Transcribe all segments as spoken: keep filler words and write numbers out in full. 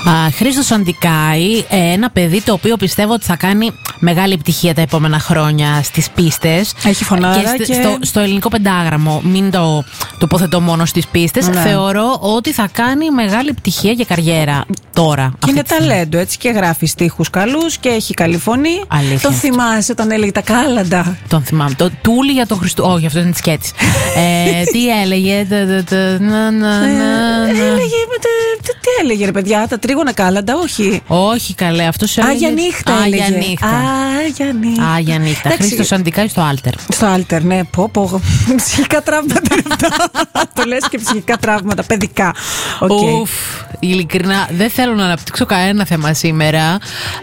Χρήστος Αντικάη, ένα παιδί το οποίο πιστεύω ότι θα κάνει μεγάλη επιτυχία τα επόμενα χρόνια στις πίστες. Έχει φωνάρα και, και... Στο, στο ελληνικό πεντάγραμμο. Μην το τοποθετώ μόνο στις πίστες. Ναι. Θεωρώ ότι θα κάνει μεγάλη επιτυχία για καριέρα τώρα. Και είναι ταλέντο, έτσι, και γράφει στίχους καλούς και έχει καλή φωνή. Αλήθεια. Το θυμάσαι όταν έλεγε τα κάλαντα? Τον θυμάμαι. Το τούλι για τον Χριστού. Όχι, αυτό είναι τη σκέτη. ε, τι έλεγε. Έλεγε. Τι έλεγε, ρε παιδιά, τα τρίγωνα κάλαντα, όχι. Όχι, καλέ, αυτό έλεγε. Άγια νύχτα. Άγια νύχτα. Άγια νύχτα. Άγια νύχτα. Χρήστος Αντικάη στο Άλτερ. Στο Άλτερ, ναι. Πω, πω. Ψυχικά τραύματα. Το λες και ψυχικά τραύματα, παιδικά. Ουφ, ειλικρινά, δεν θέλω να αναπτύξω κανένα θέμα σήμερα.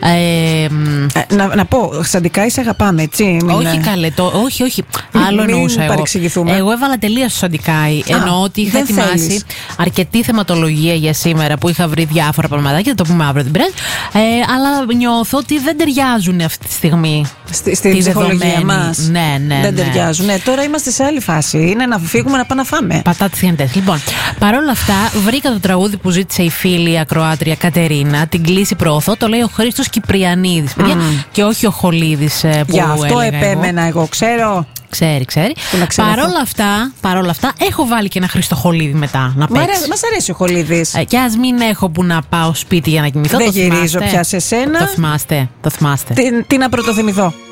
Να πω, Αντικάη, σε αγαπάμε, έτσι. Όχι, καλέ, όχι, όχι. Άλλο εννοούσα εγώ. Εγώ έβαλα τελεία στο Αντικάη. Εννοώ ότι είχα ετοιμάσει αρκετή θεματολογία για σήμερα που είχα βρει διάφορα πραγματάκια. Θα το πούμε αύριο, δεν πειράζει. Αλλά νιώθω ότι δεν ταιριάζουν αυτή τη στιγμή. Στην ψυχολογία μας. Ναι, ναι. Δεν ταιριάζουν. Ναι, τώρα είμαστε σε άλλη φάση. Είναι να φύγουμε να πάμε να φάμε. Πατάτε θυντές. Λοιπόν, παρόλα αυτά, βρήκα το τραγούδι που ζήτησε η φίλη ακροάτρια Κατερίνα, την κλίση προωθώ. Το λέει ο Χρήστος Κυπριανίδης, παιδιά, mm. και όχι ο Χολίδης που Γι' αυτό επέμενα εγώ, εγώ ξέρω. Ξέρει, ξέρει. Παρόλα αυτά, παρόλα αυτά, έχω βάλει και ένα Χριστοχολίδη μετά να παίξει. Μας αρέσει ο Χολίδης. Ε, και ας μην έχω που να πάω σπίτι για να κοιμηθώ. Δεν το γυρίζω θυμάστε. πια σε σένα. Το θυμάστε. Το θυμάστε. Τι, τι να πρωτοθυμηθώ.